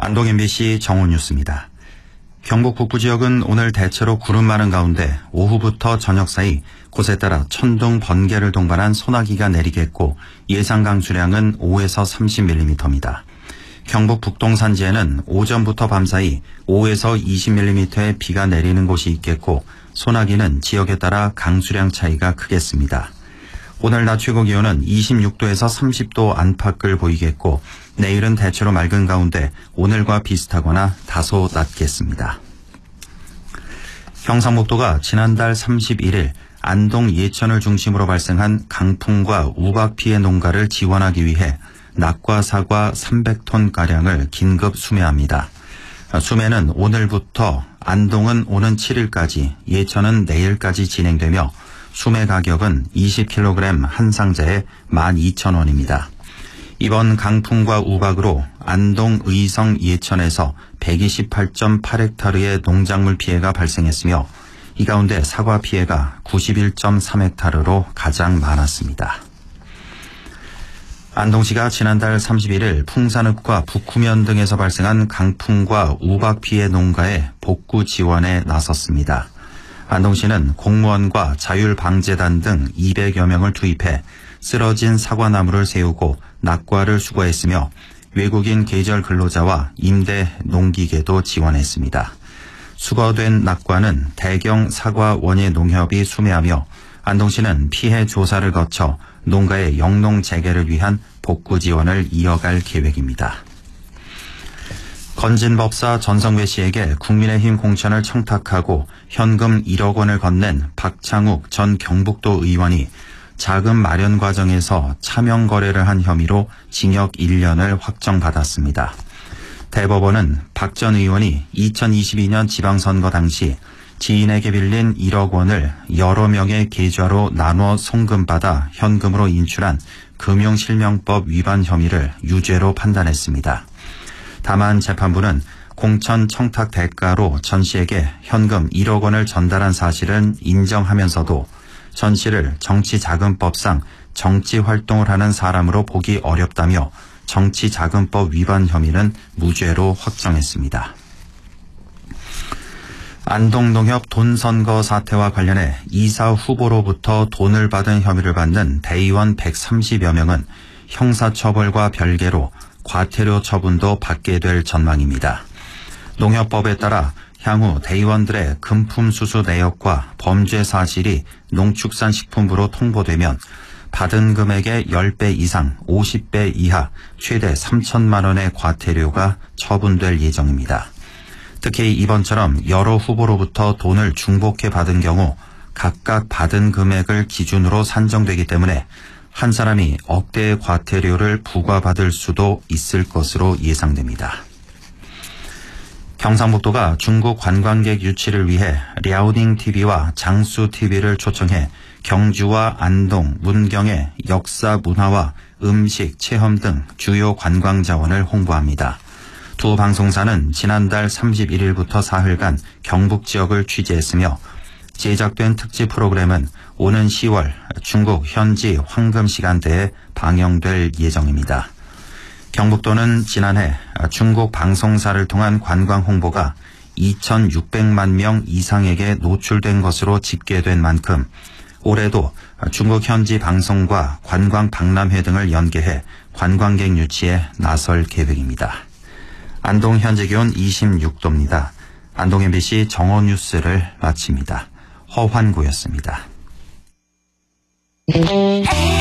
안동 MBC 정오뉴스입니다. 경북 북부 지역은 오늘 대체로 구름 많은 가운데 오후부터 저녁 사이 곳에 따라 천둥, 번개를 동반한 소나기가 내리겠고 예상 강수량은 5에서 30mm입니다. 경북 북동 산지에는 오전부터 밤 사이 5에서 20mm의 비가 내리는 곳이 있겠고 소나기는 지역에 따라 강수량 차이가 크겠습니다. 오늘 낮 최고 기온은 26도에서 30도 안팎을 보이겠고 내일은 대체로 맑은 가운데 오늘과 비슷하거나 다소 낮겠습니다. 경상북도가 지난달 31일 안동 예천을 중심으로 발생한 강풍과 우박 피해 농가를 지원하기 위해 낙과 사과 300톤가량을 긴급 수매합니다. 수매는 오늘부터 안동은 오는 7일까지, 예천은 내일까지 진행되며 수매 가격은 20kg 한 상자에 12,000원입니다. 이번 강풍과 우박으로 안동 의성 예천에서 128.8헥타르의 농작물 피해가 발생했으며 이 가운데 사과 피해가 91.3헥타르로 가장 많았습니다. 안동시가 지난달 31일 풍산읍과 북후면 등에서 발생한 강풍과 우박 피해 농가의 복구 지원에 나섰습니다. 안동시는 공무원과 자율방재단 등 200여 명을 투입해 쓰러진 사과나무를 세우고 낙과를 수거했으며 외국인 계절 근로자와 임대 농기계도 지원했습니다. 수거된 낙과는 대경 사과 원예 농협이 수매하며 안동시는 피해 조사를 거쳐 농가의 영농 재개를 위한 복구 지원을 이어갈 계획입니다. 건진법사 전성회 씨에게 국민의힘 공천을 청탁하고 현금 1억 원을 건넨 박창욱 전 경북도 의원이 자금 마련 과정에서 차명 거래를 한 혐의로 징역 1년을 확정받았습니다. 대법원은 박 전 의원이 2022년 지방선거 당시 지인에게 빌린 1억 원을 여러 명의 계좌로 나눠 송금받아 현금으로 인출한 금융실명법 위반 혐의를 유죄로 판단했습니다. 다만 재판부는 공천 청탁 대가로 전 씨에게 현금 1억 원을 전달한 사실은 인정하면서도 전 씨를 정치자금법상 정치활동을 하는 사람으로 보기 어렵다며 정치자금법 위반 혐의는 무죄로 확정했습니다. 안동농협 돈선거 사태와 관련해 이사 후보로부터 돈을 받은 혐의를 받는 대의원 130여 명은 형사처벌과 별개로 과태료 처분도 받게 될 전망입니다. 농협법에 따라 향후 대의원들의 금품 수수 내역과 범죄 사실이 농축산식품부로 통보되면 받은 금액의 10배 이상 50배 이하 최대 3천만 원의 과태료가 처분될 예정입니다. 특히 이번처럼 여러 후보로부터 돈을 중복해 받은 경우 각각 받은 금액을 기준으로 산정되기 때문에 한 사람이 억대의 과태료를 부과받을 수도 있을 것으로 예상됩니다. 경상북도가 중국 관광객 유치를 위해 랴오닝TV와 장수TV를 초청해 경주와 안동, 문경의 역사 문화와 음식, 체험 등 주요 관광 자원을 홍보합니다. 두 방송사는 지난달 31일부터 사흘간 경북 지역을 취재했으며 제작된 특집 프로그램은 오는 10월 중국 현지 황금 시간대에 방영될 예정입니다. 경북도는 지난해 중국 방송사를 통한 관광 홍보가 2,600만 명 이상에게 노출된 것으로 집계된 만큼 올해도 중국 현지 방송과 관광 박람회 등을 연계해 관광객 유치에 나설 계획입니다. 안동 현재 기온 26도입니다. 안동 MBC 정오뉴스를 마칩니다. 허환구였습니다.